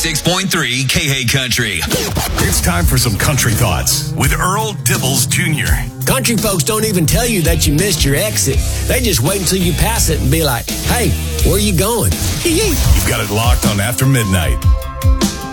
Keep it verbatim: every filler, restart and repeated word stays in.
ninety-six point three K H Country. It's time for some country thoughts with Earl Dibbles Junior Country folks don't even tell you that you missed your exit. They just wait until you pass it and be like, hey, where you going? You've got it locked on After Midnight.